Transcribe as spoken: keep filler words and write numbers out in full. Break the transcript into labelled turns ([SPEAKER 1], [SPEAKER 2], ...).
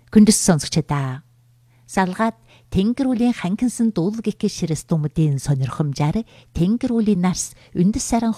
[SPEAKER 1] Күндүс сонсогчдаа. Салгаад Тэнгэр үлийн ханхинсан дуулгих ширэс думдын сонирхомжаар Тэнгэр үлийн нарс үндэс саран